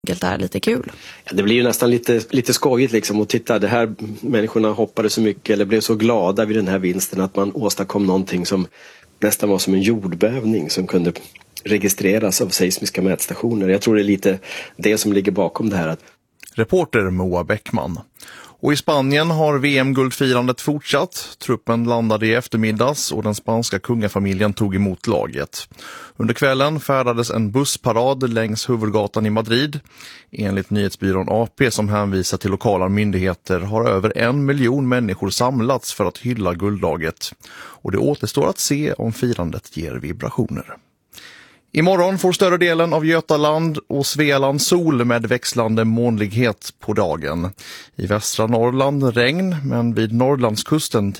enkelt är lite kul. Ja, det blir ju nästan lite skojigt liksom, och titta, det här människorna hoppade så mycket eller blev så glada vid den här vinsten att man åstadkom någonting som nästan var som en jordbävning som kunde registreras av seismiska mätstationer. Jag tror det är lite det som ligger bakom det här. Reporter Moa Bäckman. Och i Spanien har VM-guldfirandet fortsatt. Truppen landade i eftermiddags och den spanska kungafamiljen tog emot laget. Under kvällen färdades en bussparad längs huvudgatan i Madrid. Enligt nyhetsbyrån AP som hänvisar till lokala myndigheter har över 1 miljon människor samlats för att hylla guldlaget. Och det återstår att se om firandet ger vibrationer. Imorgon får större delen av Götaland och Svealand sol med växlande molnighet på dagen. I västra Norrland regn, men vid Norrlandskusten